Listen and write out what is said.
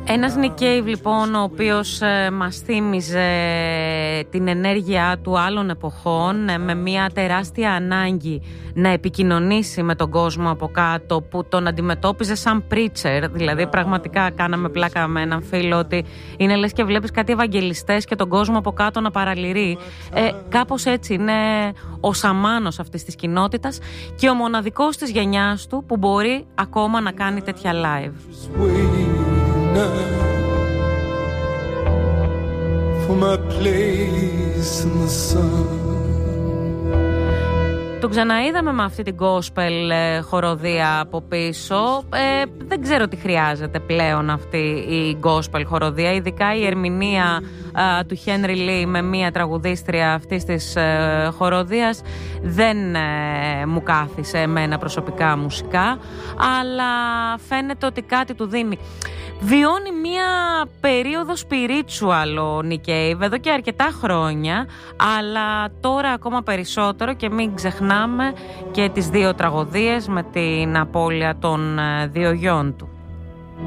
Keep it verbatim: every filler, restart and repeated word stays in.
Ένας Nick Cave λοιπόν, ο οποίος ε, μας θύμιζε την ενέργειά του άλλων εποχών, ε, με μια τεράστια ανάγκη να επικοινωνήσει με τον κόσμο από κάτω, που τον αντιμετώπιζε σαν preacher. Δηλαδή πραγματικά κάναμε πλάκα με έναν φίλο ότι είναι λες και βλέπεις κάτι ευαγγελιστές και τον κόσμο από κάτω να παραλυρεί. ε, Κάπως έτσι είναι ο σαμάνος αυτής της κοινότητας και ο μοναδικός της γενιάς του που μπορεί ακόμα να κάνει τέτοια live. For my place in the sun. Το ξαναείδαμε με αυτή την gospel ε, χοροδία από πίσω. ε, Δεν ξέρω τι χρειάζεται πλέον αυτή η gospel χοροδία, ειδικά η ερμηνεία ε, του Henry Lee με μία τραγουδίστρια αυτής της ε, χοροδίας δεν ε, μου κάθισε εμένα προσωπικά μουσικά, αλλά φαίνεται ότι κάτι του δίνει. Βιώνει μία περίοδο spiritual ο Nick Cave εδώ και αρκετά χρόνια, αλλά τώρα ακόμα περισσότερο, και μην ξεχνάμε και τις δύο τραγωδίες με την απώλεια των δύο γιών του.